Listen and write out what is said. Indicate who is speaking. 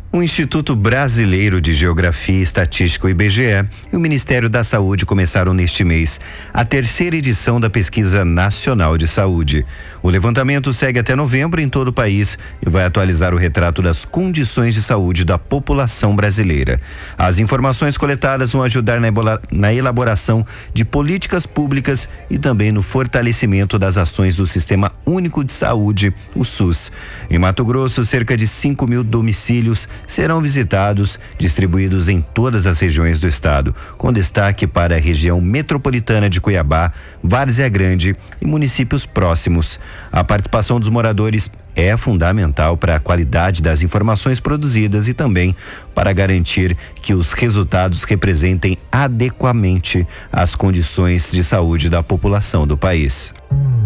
Speaker 1: O Instituto Brasileiro de Geografia e Estatística, o IBGE, e o Ministério da Saúde começaram neste mês a terceira edição da Pesquisa Nacional de Saúde. O levantamento segue até novembro em todo o país e vai atualizar o retrato das condições de saúde da população brasileira. As informações coletadas vão ajudar na elaboração de políticas públicas e também no fortalecimento das ações do Sistema Único de Saúde, o SUS. Em Mato Grosso, cerca de 5.000 domicílios serão visitados, distribuídos em todas as regiões do estado, com destaque para a região metropolitana de Cuiabá, Várzea Grande e municípios próximos. A participação dos moradores é fundamental para a qualidade das informações produzidas e também para garantir que os resultados representem adequadamente as condições de saúde da população do país.